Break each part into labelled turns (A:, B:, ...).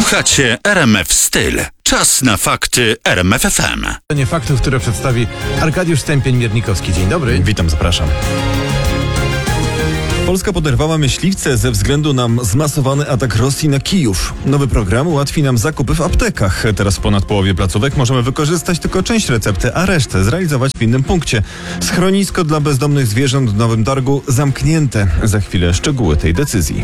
A: Słuchacie RMF Styl. Czas na fakty RMF FM.
B: Faktów, które przedstawi Arkadiusz Stępień-Miernikowski. Dzień dobry.
C: Witam, zapraszam. Polska poderwała myśliwce ze względu na zmasowany atak Rosji na Kijów. Nowy program ułatwi nam zakupy w aptekach. Teraz w ponad połowie placówek możemy wykorzystać tylko część recepty, a resztę zrealizować w innym punkcie. Schronisko dla bezdomnych zwierząt w Nowym Targu zamknięte. Za chwilę szczegóły tej decyzji.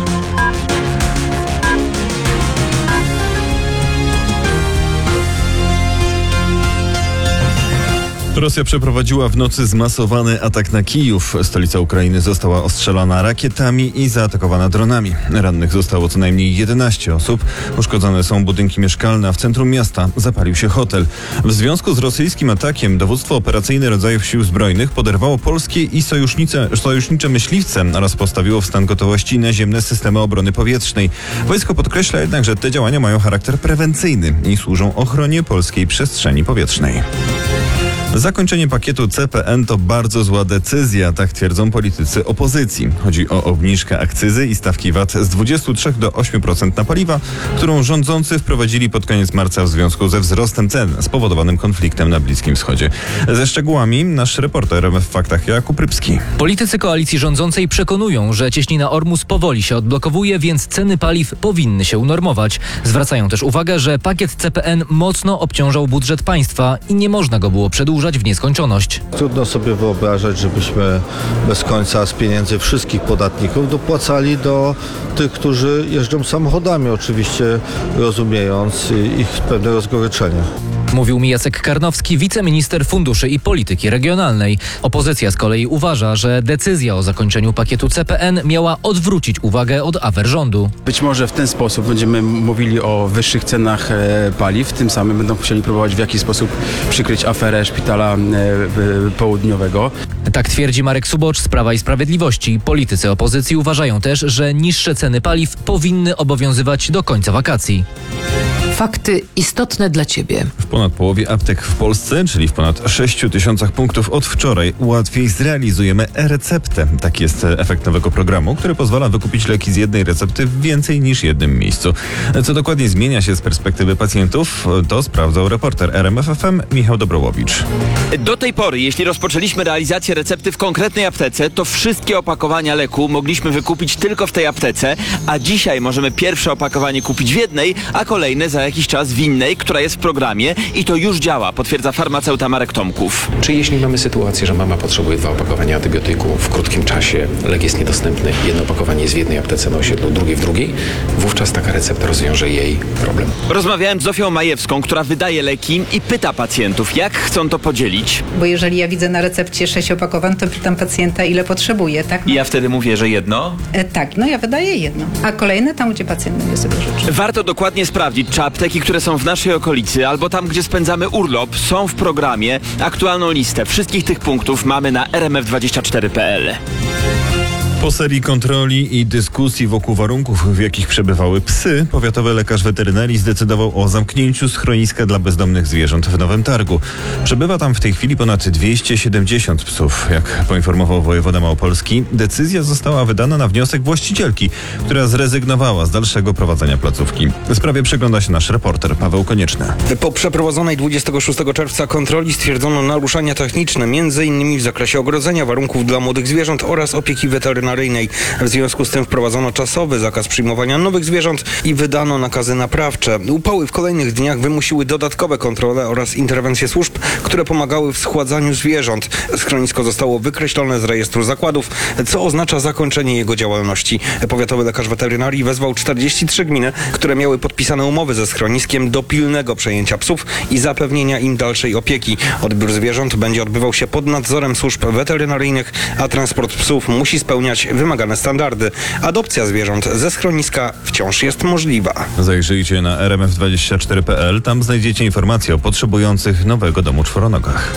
C: Rosja przeprowadziła w nocy zmasowany atak na Kijów. Stolica Ukrainy została ostrzelana rakietami i zaatakowana dronami. Rannych zostało co najmniej 11 osób. Uszkodzone są budynki mieszkalne, a w centrum miasta zapalił się hotel. W związku z rosyjskim atakiem dowództwo operacyjne rodzajów sił zbrojnych poderwało polskie i sojusznicze myśliwce oraz postawiło w stan gotowości naziemne systemy obrony powietrznej. Wojsko podkreśla jednak, że te działania mają charakter prewencyjny i służą ochronie polskiej przestrzeni powietrznej. Zakończenie pakietu CPN to bardzo zła decyzja, tak twierdzą politycy opozycji. Chodzi o obniżkę akcyzy i stawki VAT z 23 do 8% na paliwa, którą rządzący wprowadzili pod koniec marca w związku ze wzrostem cen spowodowanym konfliktem na Bliskim Wschodzie. Ze szczegółami nasz reporter w Faktach Jakub Rybski.
D: Politycy koalicji rządzącej przekonują, że cieśnina Ormus powoli się odblokowuje, więc ceny paliw powinny się unormować. Zwracają też uwagę, że pakiet CPN mocno obciążał budżet państwa i nie można go było przedłużać w nieskończoność.
E: Trudno sobie wyobrażać, żebyśmy bez końca z pieniędzy wszystkich podatników dopłacali do tych, którzy jeżdżą samochodami, oczywiście rozumiejąc ich pewne rozgoryczenie.
D: Mówił mi Jacek Karnowski, wiceminister funduszy i polityki regionalnej. Opozycja z kolei uważa, że decyzja o zakończeniu pakietu CPN miała odwrócić uwagę od afer rządu.
F: Być może w ten sposób będziemy mówili o wyższych cenach paliw, tym samym będą chcieli próbować w jakiś sposób przykryć aferę szpitala południowego.
D: Tak twierdzi Marek Subocz z Prawa i Sprawiedliwości. Politycy opozycji uważają też, że niższe ceny paliw powinny obowiązywać do końca wakacji.
G: Fakty istotne dla Ciebie.
C: W ponad połowie aptek w Polsce, czyli w ponad 6 000 punktów od wczoraj, łatwiej zrealizujemy e-receptę. Taki jest efekt nowego programu, który pozwala wykupić leki z jednej recepty w więcej niż jednym miejscu. Co dokładnie zmienia się z perspektywy pacjentów, to sprawdzał reporter RMF FM Michał Dobrołowicz.
H: Do tej pory, jeśli rozpoczęliśmy realizację recepty w konkretnej aptece, to wszystkie opakowania leku mogliśmy wykupić tylko w tej aptece, a dzisiaj możemy pierwsze opakowanie kupić w jednej, a kolejne za jakiś czas w innej, która jest w programie i to już działa, potwierdza farmaceuta Marek Tomków.
I: Czy jeśli mamy sytuację, że mama potrzebuje 2 opakowania antybiotyku w krótkim czasie, lek jest niedostępny, jedno opakowanie jest w jednej aptece na osiedlu, drugie w drugiej, wówczas taka recepta rozwiąże jej problem.
H: Rozmawiałem z Zofią Majewską, która wydaje leki i pyta pacjentów, jak chcą to podzielić.
J: Bo jeżeli ja widzę na recepcie 6 opakowań, to pytam pacjenta, ile potrzebuje, tak?
H: I ja wtedy mówię, że jedno?
J: Tak, ja wydaję jedno, a kolejne tam, gdzie pacjent będzie sobie życzy.
H: Warto dokładnie sprawdzić, czy apteki, które są w naszej okolicy albo tam, gdzie spędzamy urlop, są w programie. Aktualną listę wszystkich tych punktów mamy na rmf24.pl.
C: Po serii kontroli i dyskusji wokół warunków, w jakich przebywały psy, powiatowy lekarz weterynarii zdecydował o zamknięciu schroniska dla bezdomnych zwierząt w Nowym Targu. Przebywa tam w tej chwili ponad 270 psów. Jak poinformował wojewoda małopolski, decyzja została wydana na wniosek właścicielki, która zrezygnowała z dalszego prowadzenia placówki. W sprawie przygląda się nasz reporter Paweł Konieczny.
K: Po przeprowadzonej 26 czerwca kontroli stwierdzono naruszenia techniczne, m.in. w zakresie ogrodzenia, warunków dla młodych zwierząt oraz opieki weterynaryjnej. W związku z tym wprowadzono czasowy zakaz przyjmowania nowych zwierząt i wydano nakazy naprawcze. Upały w kolejnych dniach wymusiły dodatkowe kontrole oraz interwencje służb, które pomagały w schładzaniu zwierząt. Schronisko zostało wykreślone z rejestru zakładów, co oznacza zakończenie jego działalności. Powiatowy lekarz weterynarii wezwał 43 gminy, które miały podpisane umowy ze schroniskiem do pilnego przejęcia psów i zapewnienia im dalszej opieki. Odbiór zwierząt będzie odbywał się pod nadzorem służb weterynaryjnych, a transport psów musi spełniać wymagane standardy. Adopcja zwierząt ze schroniska wciąż jest możliwa.
C: Zajrzyjcie na rmf24.pl, tam znajdziecie informacje o potrzebujących nowego domu czworonogach.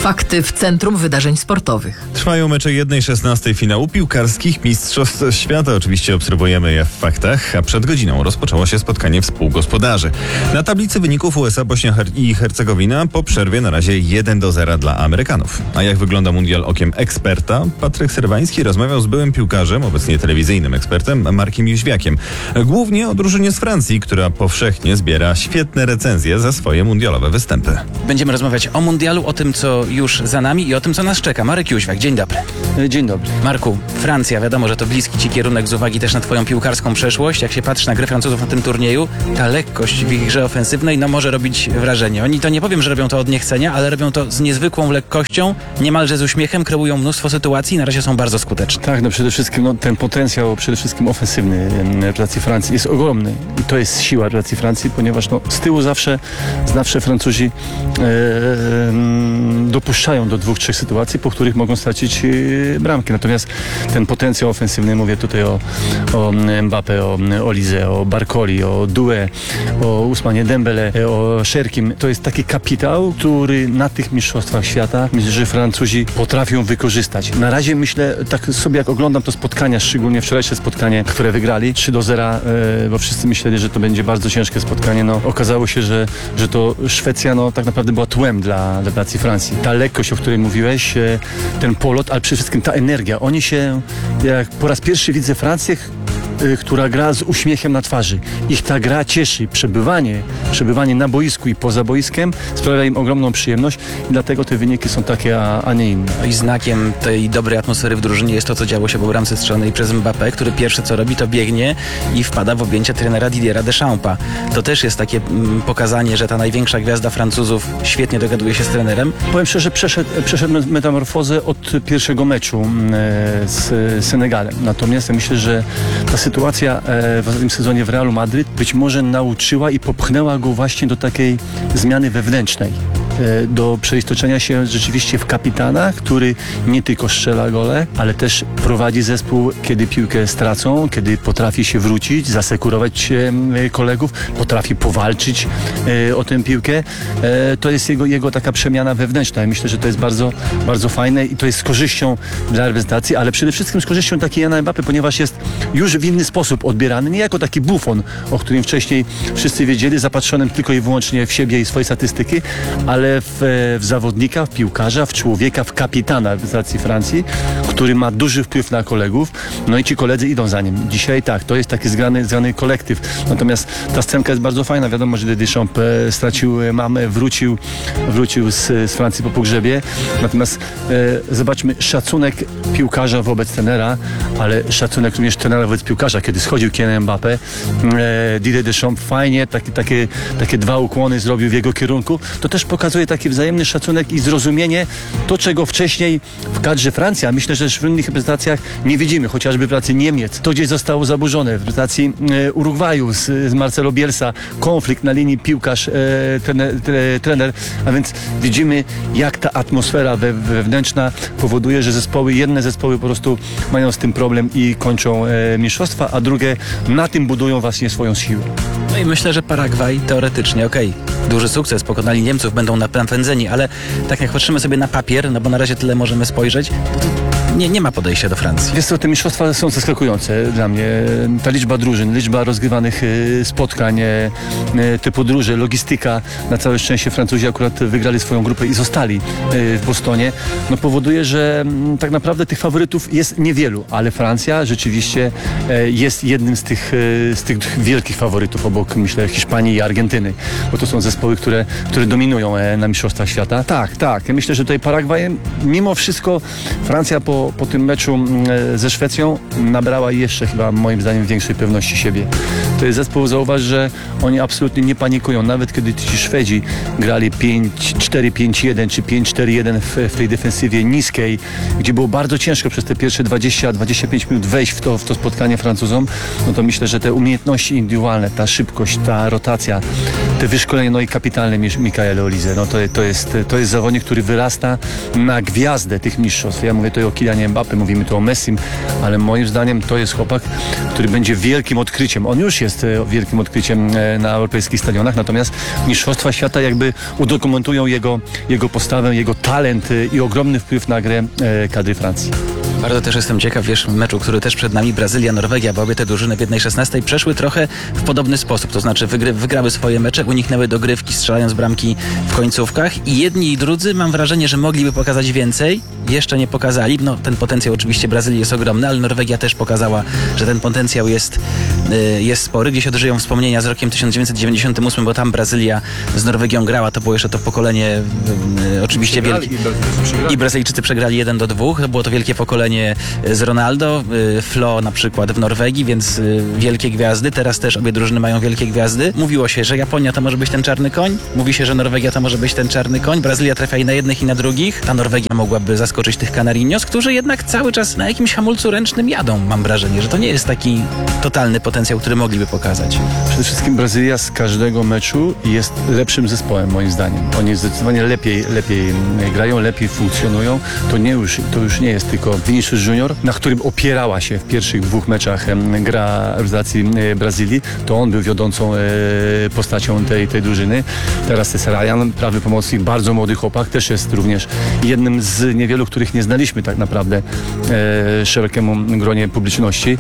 G: Fakty w centrum wydarzeń sportowych.
C: Trwają mecze 1/16 finału piłkarskich Mistrzostw Świata. Oczywiście obserwujemy je w faktach, a przed godziną rozpoczęło się spotkanie współgospodarzy. Na tablicy wyników USA, Bośnia i Hercegowina po przerwie na razie 1-0 dla Amerykanów. A jak wygląda mundial okiem eksperta? Patryk Serwański rozmawiał z byłym piłkarzem, obecnie telewizyjnym ekspertem, Markiem Jóźwiakiem. Głównie o drużynie z Francji, która powszechnie zbiera świetne recenzje za swoje mundialowe występy.
L: Będziemy rozmawiać o mundialu, o tym, co już za nami i o tym, co nas czeka. Marek Jóźwiak, dzień dobry.
K: Dzień dobry.
L: Marku, Francja, wiadomo, że to bliski ci kierunek z uwagi też na twoją piłkarską przeszłość. Jak się patrzy na grę Francuzów na tym turnieju, ta lekkość w ich grze ofensywnej może robić wrażenie. Oni to nie powiem, że robią to od niechcenia, ale robią to z niezwykłą lekkością, niemalże z uśmiechem, kreują mnóstwo sytuacji i na razie są bardzo skuteczni.
M: Tak, przede wszystkim ten potencjał przede wszystkim ofensywny reprezentacji Francji jest ogromny i to jest siła reprezentacji Francji, ponieważ z tyłu zawsze Francuzi dopuszczają do 2-3 sytuacji, po których mogą stracić bramki. Natomiast ten potencjał ofensywny, mówię tutaj o Mbappé, o Olise, o Barcoli, o Doué, o Ousmanie Dembele, o Cherkim. To jest taki kapitał, który na tych mistrzostwach świata, myślę, że Francuzi potrafią wykorzystać. Na razie myślę, tak sobie jak oglądam to spotkania, szczególnie wczorajsze spotkanie, które wygrali 3-0, bo wszyscy myśleli, że to będzie bardzo ciężkie spotkanie. Okazało się, że to Szwecja tak naprawdę była tłem dla reprezentacji Francji. Ta lekkość, o której mówiłeś, ten polot, ale przede wszystkim ta energia. Oni się, jak po raz pierwszy widzę Francję, która gra z uśmiechem na twarzy. Ich ta gra cieszy. Przebywanie na boisku i poza boiskiem sprawia im ogromną przyjemność i dlatego te wyniki są takie, a nie inne.
L: I znakiem tej dobrej atmosfery w drużynie jest to, co działo się po bramce strzelonej przez Mbappé, który pierwsze co robi, to biegnie i wpada w objęcia trenera Didiera Deschampa. To też jest takie pokazanie, że ta największa gwiazda Francuzów świetnie dogaduje się z trenerem.
M: Powiem szczerze, przeszedł metamorfozę od pierwszego meczu z Senegalem. Natomiast ja myślę, że ta sytuacja w ostatnim sezonie w Realu Madryt być może nauczyła i popchnęła go właśnie do takiej zmiany wewnętrznej. Do przeistoczenia się rzeczywiście w kapitana, który nie tylko strzela gole, ale też prowadzi zespół, kiedy piłkę stracą, kiedy potrafi się wrócić, zasekurować kolegów, potrafi powalczyć o tę piłkę. To jest jego taka przemiana wewnętrzna. Myślę, że to jest bardzo, bardzo fajne i to jest z korzyścią dla reprezentacji, ale przede wszystkim z korzyścią takiej Mbappé, ponieważ jest już w inny sposób odbierany, nie jako taki bufon, o którym wcześniej wszyscy wiedzieli, zapatrzonym tylko i wyłącznie w siebie i swoje statystyki, ale w zawodnika, w piłkarza, w człowieka, w kapitana reprezentacji Francji, który ma duży wpływ na kolegów, i ci koledzy idą za nim. Dzisiaj tak, to jest taki zgrany kolektyw. Natomiast ta scenka jest bardzo fajna. Wiadomo, że Deschamps stracił mamę, wrócił z Francji po pogrzebie. Natomiast zobaczmy, szacunek piłkarza wobec trenera, ale szacunek również trenera wobec piłkarza. Kiedy schodził Kylian Mbappé, Didier Deschamps fajnie takie 2 ukłony zrobił w jego kierunku. To też pokazuje taki wzajemny szacunek i zrozumienie, to czego wcześniej w kadrze Francji, a myślę, że też w innych reprezentacjach nie widzimy, chociażby w pracy Niemiec. To gdzieś zostało zaburzone. W reprezentacji Urugwaju z Marcelo Bielsa konflikt na linii piłkarz-trener, a więc widzimy, jak ta atmosfera wewnętrzna powoduje, że jedne zespoły po prostu mają z tym problem i kończą mistrzostwa, a drugie na tym budują właśnie swoją siłę.
L: I myślę, że Paragwaj teoretycznie, duży sukces, pokonali Niemców, będą napędzeni, ale tak jak patrzymy sobie na papier, bo na razie tyle możemy spojrzeć, nie ma podejścia do Francji.
M: Wiesz co, te mistrzostwa są zaskakujące dla mnie. Ta liczba drużyn, liczba rozgrywanych spotkań, te podróże, logistyka. Na całe szczęście Francuzi akurat wygrali swoją grupę i zostali w Bostonie. Powoduje, że tak naprawdę tych faworytów jest niewielu, ale Francja rzeczywiście jest jednym z tych wielkich faworytów obok, myślę, Hiszpanii i Argentyny, bo to są zespoły, które dominują na mistrzostwach świata. Tak. Ja myślę, że tutaj Paragwaj, mimo wszystko Francja po tym meczu ze Szwecją nabrała jeszcze chyba moim zdaniem większej pewności siebie. To jest zespół, zauważ, że oni absolutnie nie panikują. Nawet kiedy ci Szwedzi grali 5-4-5-1 czy 5-4-1 w tej defensywie niskiej, gdzie było bardzo ciężko przez te pierwsze 20-25 minut wejść w to spotkanie Francuzom, to myślę, że te umiejętności indywidualne, ta szybkość, ta rotacja, te wyszkolenie, no i kapitalne Mikael Olise. No to jest zawodnik, który wyrasta na gwiazdę tych mistrzostw. Ja mówię tutaj o Kylianie Mbappé, mówimy tu o Messim, ale moim zdaniem to jest chłopak, który będzie wielkim odkryciem. On już jest wielkim odkryciem na europejskich stadionach, natomiast mistrzostwa świata jakby udokumentują jego postawę, jego talent i ogromny wpływ na grę kadry Francji.
L: Bardzo też jestem ciekaw, wiesz, meczu, który też przed nami, Brazylia, Norwegia, bo obie te drużyny w 1/16 przeszły trochę w podobny sposób, to znaczy wygrały swoje mecze, uniknęły dogrywki, strzelając bramki w końcówkach i jedni i drudzy, mam wrażenie, że mogliby pokazać więcej, jeszcze nie pokazali, no ten potencjał oczywiście Brazylii jest ogromny, ale Norwegia też pokazała, że ten potencjał jest spory, gdzieś odżyją wspomnienia z rokiem 1998, bo tam Brazylia z Norwegią grała, to było jeszcze to pokolenie oczywiście wielkie i Brazylijczycy przegrali 1-2, to było to wielkie pokolenie z Ronaldo, Flo na przykład w Norwegii, więc wielkie gwiazdy. Teraz też obie drużyny mają wielkie gwiazdy. Mówiło się, że Japonia to może być ten czarny koń. Mówi się, że Norwegia to może być ten czarny koń. Brazylia trafia i na jednych, i na drugich. Ta Norwegia mogłaby zaskoczyć tych Canarinos, którzy jednak cały czas na jakimś hamulcu ręcznym jadą. Mam wrażenie, że to nie jest taki totalny potencjał, który mogliby pokazać.
M: Przede wszystkim Brazylia z każdego meczu jest lepszym zespołem, moim zdaniem. Oni zdecydowanie lepiej grają, lepiej funkcjonują. To już nie jest tylko Vinicius Junior, na którym opierała się w pierwszych 2 meczach gra reprezentacji Brazylii. To on był wiodącą postacią tej drużyny. Teraz jest Ryan, prawy pomocnik, bardzo młody chłopak, też jest również jednym z niewielu, których nie znaliśmy tak naprawdę szerokiemu gronie publiczności.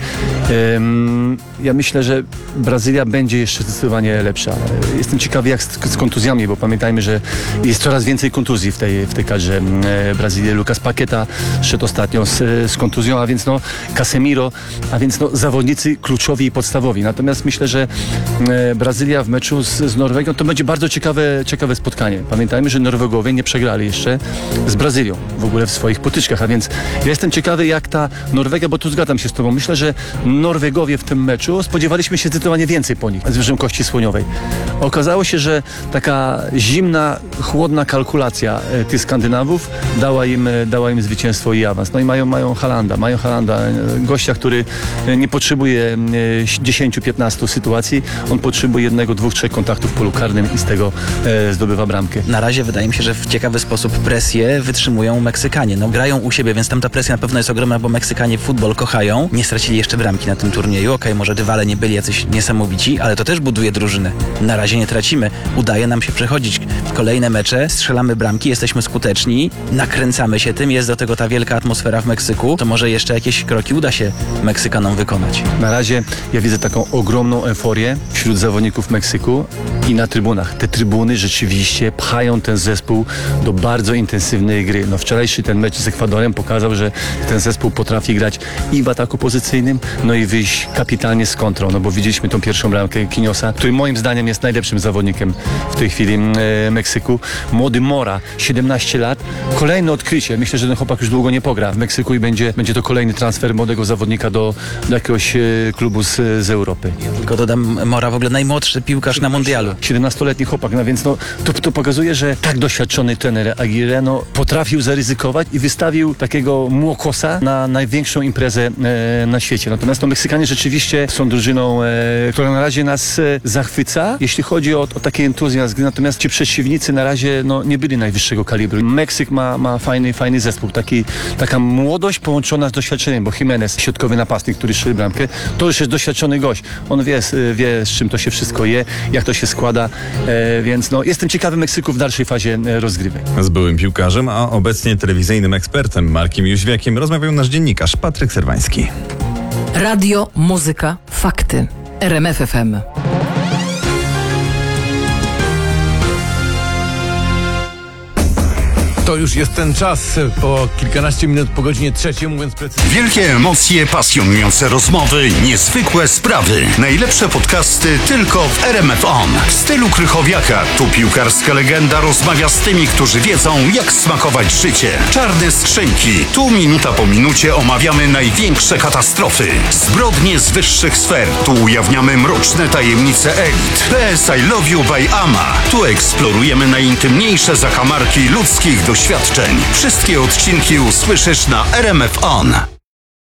M: Ja myślę, że Brazylia będzie jeszcze zdecydowanie lepsza. Jestem ciekawy jak z kontuzjami, bo pamiętajmy, że jest coraz więcej kontuzji w tej kadrze Brazylii. Lucas Paqueta szedł ostatnio z kontuzją, a więc Casemiro, a więc zawodnicy kluczowi i podstawowi. Natomiast myślę, że Brazylia w meczu z Norwegią to będzie bardzo ciekawe spotkanie. Pamiętajmy, że Norwegowie nie przegrali jeszcze z Brazylią w ogóle w swoich potyczkach, a więc ja jestem ciekawy jak ta Norwegia, bo tu zgadzam się z tobą. Myślę, że Norwegowie w tym meczu spodziewaliśmy się zdecydowanie więcej po nich z wyżem kości słoniowej. Okazało się, że taka zimna, chłodna kalkulacja tych Skandynawów dała im zwycięstwo i awans. No i mają Haalanda, gościa, który nie potrzebuje 10-15 sytuacji, on potrzebuje 1, 2, 3 kontaktów w polu karnym i z tego zdobywa bramkę.
L: Na razie wydaje mi się, że w ciekawy sposób presję wytrzymują Meksykanie. No grają u siebie, więc tam ta presja na pewno jest ogromna, bo Meksykanie futbol kochają. Nie stracili jeszcze bramki na tym turnieju. Okej, może rywale nie byli jacyś niesamowici, ale to też buduje drużynę. Na razie nie tracimy. Udaje nam się przechodzić kolejne mecze, strzelamy bramki, jesteśmy skuteczni, nakręcamy się tym, jest do tego ta wielka atmosfera w Meksyku, to może jeszcze jakieś kroki uda się Meksykanom wykonać.
M: Na razie ja widzę taką ogromną euforię wśród zawodników Meksyku i na trybunach. Te trybuny rzeczywiście pchają ten zespół do bardzo intensywnej gry. No wczorajszy ten mecz z Ekwadorem pokazał, że ten zespół potrafi grać i w ataku pozycyjnym, no i wyjść kapitalnie z kontrą, no bo widzieliśmy tą pierwszą bramkę Quinosa, który moim zdaniem jest najlepszym zawodnikiem w tej chwili Meksyku. Młody Mora, 17 lat, kolejne odkrycie. Myślę, że ten chłopak już długo nie pogra w Meksyku i będzie to kolejny transfer młodego zawodnika do jakiegoś klubu z Europy.
L: Tylko dodam, Mora w ogóle najmłodszy piłkarz na mundialu.
M: 17-letni chłopak, no więc to pokazuje, że tak doświadczony trener Aguirre potrafił zaryzykować i wystawił takiego młokosa na największą imprezę na świecie. Natomiast Meksykanie rzeczywiście są drużyną, która na razie nas zachwyca, jeśli chodzi o taki entuzjazm. Natomiast ci przeciwnicy na razie nie byli najwyższego kalibru. Meksyk ma fajny zespół, taka młodość połączona z doświadczeniem, bo Jimenez, środkowy napastnik, który strzelił bramkę, to już jest doświadczony gość. On wie z czym to się wszystko je, jak to się składa, więc jestem ciekawy Meksyku w dalszej fazie rozgrywek.
C: Z byłym piłkarzem, a obecnie telewizyjnym ekspertem Markiem Jóźwiakiem rozmawiał nasz dziennikarz Patryk Serwański.
G: Radio, muzyka, fakty. RMF FM.
B: To już jest ten czas, po kilkanaście minut po godzinie 3, mówiąc precyzyjnie.
A: Wielkie emocje, pasjonujące rozmowy, niezwykłe sprawy. Najlepsze podcasty tylko w RMF On. W stylu Krychowiaka. Tu piłkarska legenda rozmawia z tymi, którzy wiedzą, jak smakować życie. Czarne skrzynki. Tu minuta po minucie omawiamy największe katastrofy. Zbrodnie z wyższych sfer. Tu ujawniamy mroczne tajemnice elit. PS I Love You by Ama. Tu eksplorujemy najintymniejsze zakamarki ludzkich doświadczeń. Wszystkie odcinki usłyszysz na RMF On.